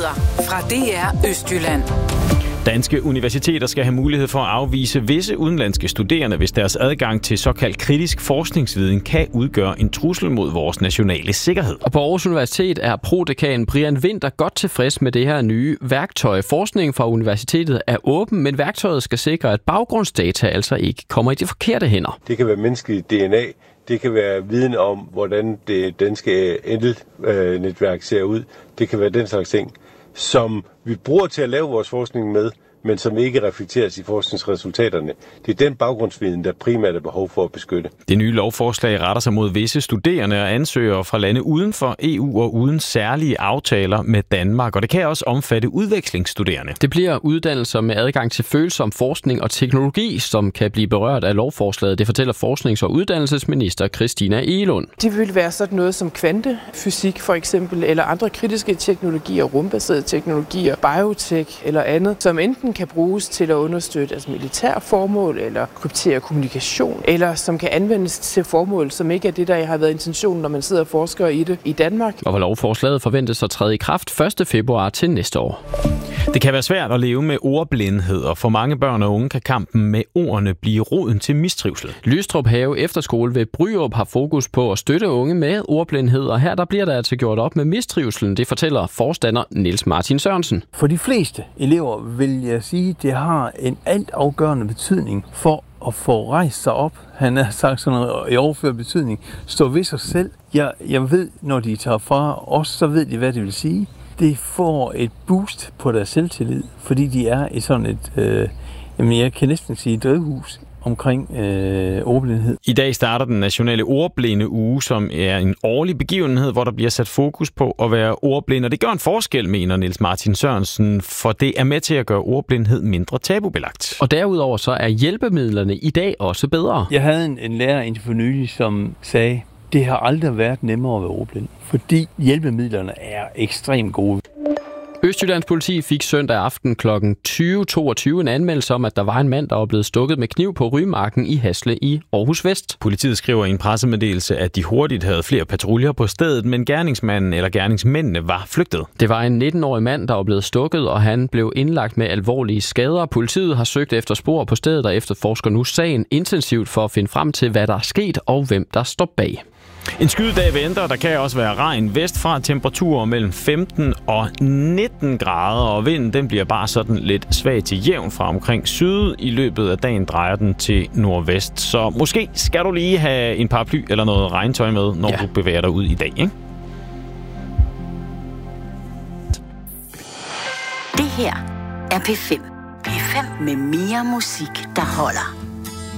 Nyheder fra DR Østjylland. Danske universiteter skal have mulighed for at afvise visse udenlandske studerende, hvis deres adgang til såkaldt kritisk forskningsviden kan udgøre en trussel mod vores nationale sikkerhed. Og på Aarhus Universitet er prodekan Brian Winther godt tilfreds med det her nye værktøj. Forskningen fra universitetet er åben, men værktøjet skal sikre, at baggrundsdata altså ikke kommer i de forkerte hænder. Det kan være menneskeligt DNA. Det kan være viden om, hvordan det danske netværk ser ud. Det kan være den slags ting, som vi bruger til at lave vores forskning med, men som ikke reflekteres i forskningsresultaterne. Det er den baggrundsviden, der primært er behov for at beskytte. Det nye lovforslag retter sig mod visse studerende og ansøgere fra lande uden for EU og uden særlige aftaler med Danmark, og det kan også omfatte udvekslingsstuderende. Det bliver uddannelser med adgang til følsom forskning og teknologi, som kan blive berørt af lovforslaget. Det fortæller forsknings- og uddannelsesminister Christina Egelund. Det vil være sådan noget som kvantefysik for eksempel, eller andre kritiske teknologier, rumbaserede teknologier, biotech eller andet, som enten kan bruges til at understøtte militære formål eller kryptere kommunikation, eller som kan anvendes til formål, som ikke er det, der har været intentionen, når man sidder og forsker i det i Danmark. Og lovforslaget forventes at træde i kraft 1. februar til næste år. Det kan være svært at leve med ordblindhed, og for mange børn og unge kan kampen med ordene blive roden til mistrivsel. Lystrup Have Efterskole ved Bryrup har fokus på at støtte unge med ordblindhed, og her der bliver der altså gjort op med mistrivselen. Det fortæller forstander Niels Martin Sørensen. For de fleste elever vil jeg sige, det har en altafgørende betydning for at få rejst sig op. Han har sagt sådan noget i overført betydning. Stå ved sig selv. Jeg ved, når de tager fra os, så ved de, hvad det vil sige. Det får et boost på deres selvtillid, fordi de er i sådan et, jeg kan næsten sige drivhus omkring ordblindhed. I dag starter den nationale ordblinde uge, som er en årlig begivenhed, hvor der bliver sat fokus på at være ordblind. Og det gør en forskel, mener Niels Martin Sørensen, for det er med til at gøre ordblindhed mindre tabubelagt. Og derudover så er hjælpemidlerne i dag også bedre. Jeg havde en lærer indtil for nylig, som sagde, det har aldrig været nemmere at være ordblind, fordi hjælpemidlerne er ekstremt gode. Østjyllands politi fik søndag aften kl. 20.22 en anmeldelse om, at der var en mand, der var blevet stukket med kniv på Rymarken i Hasle i Aarhus Vest. Politiet skriver i en pressemeddelelse, at de hurtigt havde flere patruljer på stedet, men gerningsmanden eller gerningsmændene var flygtet. Det var en 19-årig mand, der var blevet stukket, og han blev indlagt med alvorlige skader. Politiet har søgt efter spor på stedet og efterforsker nu sagen intensivt for at finde frem til, hvad der er sket og hvem der står bag. En skydedag venter, der kan også være regn vestfra, temperaturer mellem 15 og 19 grader, og vinden den bliver bare sådan lidt svag til jævn fra omkring syd. I løbet af dagen drejer den til nordvest, så måske skal du lige have en paraply eller noget regntøj med, når du bevæger dig ud i dag, ikke? Det her er P5. P5 med mere musik, der holder.